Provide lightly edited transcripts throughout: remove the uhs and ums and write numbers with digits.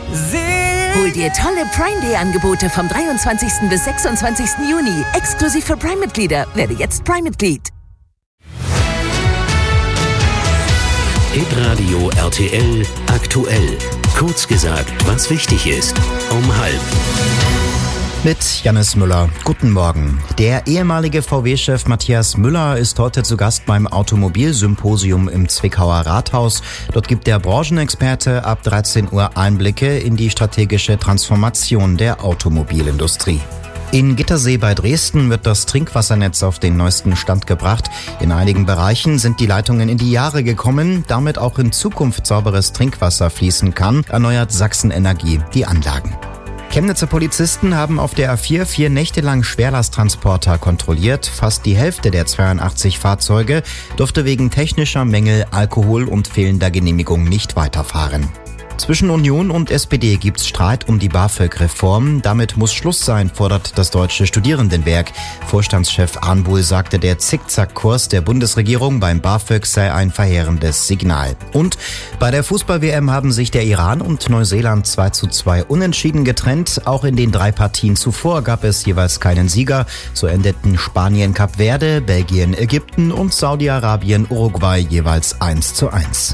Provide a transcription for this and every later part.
Hol dir tolle Prime Day Angebote vom 23. bis 26. Juni. Exklusiv für Prime-Mitglieder. Werde jetzt Prime-Mitglied. Hitradio RTL aktuell. Kurz gesagt, was wichtig ist. Um 12:30. Mit Jannis Müller. Guten Morgen. Der ehemalige VW-Chef Matthias Müller ist heute zu Gast beim Automobilsymposium im Zwickauer Rathaus. Dort gibt der Branchenexperte ab 13 Uhr Einblicke in die strategische Transformation der Automobilindustrie. In Gittersee bei Dresden wird das Trinkwassernetz auf den neuesten Stand gebracht. In einigen Bereichen sind die Leitungen in die Jahre gekommen, damit auch in Zukunft sauberes Trinkwasser fließen kann, erneuert Sachsen-Energie die Anlagen. Chemnitzer Polizisten haben auf der A4 4 Nächte lang Schwerlasttransporter kontrolliert. Fast die Hälfte der 82 Fahrzeuge durfte wegen technischer Mängel, Alkohol und fehlender Genehmigung nicht weiterfahren. Zwischen Union und SPD gibt's Streit um die BAföG-Reform. Damit muss Schluss sein, fordert das Deutsche Studierendenwerk. Vorstandschef Arnbuhl sagte, der Zickzackkurs der Bundesregierung beim BAföG sei ein verheerendes Signal. Und bei der Fußball-WM haben sich der Iran und Neuseeland 2:2 unentschieden getrennt. Auch in den 3 Partien zuvor gab es jeweils keinen Sieger. So endeten Spanien Kap Verde, Belgien Ägypten und Saudi-Arabien Uruguay jeweils 1:1.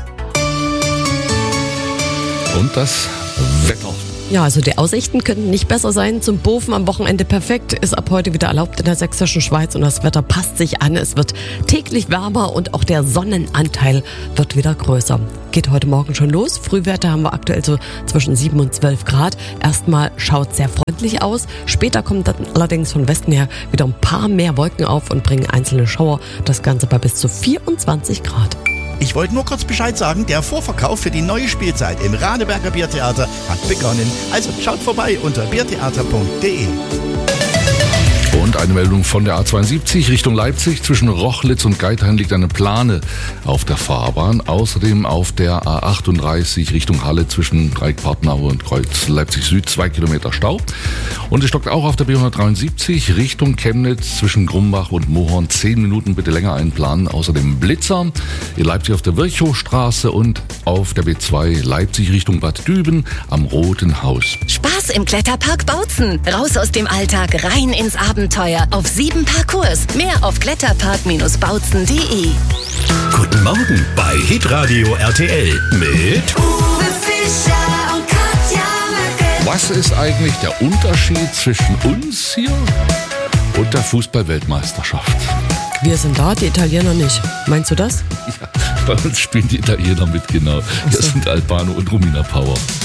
Und das Wetter. Ja, also die Aussichten könnten nicht besser sein. Zum Bofen am Wochenende perfekt. Ist ab heute wieder erlaubt in der sächsischen Schweiz und das Wetter passt sich an. Es wird täglich wärmer und auch der Sonnenanteil wird wieder größer. Geht heute Morgen schon los. Frühwerte haben wir aktuell so zwischen 7 und 12 Grad. Erstmal schaut sehr freundlich aus. Später kommen dann allerdings von Westen her wieder ein paar mehr Wolken auf und bringen einzelne Schauer. Das Ganze bei bis zu 24 Grad. Ich wollte nur kurz Bescheid sagen, der Vorverkauf für die neue Spielzeit im Radeberger Biertheater hat begonnen. Also schaut vorbei unter biertheater.de. Und eine Meldung von der A72 Richtung Leipzig. Zwischen Rochlitz und Geithain liegt eine Plane auf der Fahrbahn. Außerdem auf der A38 Richtung Halle zwischen Dreieck-Partnau und Kreuz Leipzig Süd 2 Kilometer Stau. Und es stockt auch auf der B173 Richtung Chemnitz zwischen Grumbach und Mohorn 10 Minuten bitte länger einplanen. Außerdem Blitzer in Leipzig auf der Virchowstraße und auf der B2 Leipzig Richtung Bad Düben am Roten Haus. Spaß im Kletterpark Bautzen. Raus aus dem Alltag, rein ins Abenteuer. Auf 7 Parcours. Mehr auf kletterpark-bautzen.de. Guten Morgen bei Hitradio RTL mit Uwe Fischer und Katja Möcke. Was ist eigentlich der Unterschied zwischen uns hier und der Fußball-Weltmeisterschaft? Wir sind da, die Italiener nicht. Meinst du das? Ja, bei uns spielen die Italiener mit, genau. Das sind Albano und Romina Power.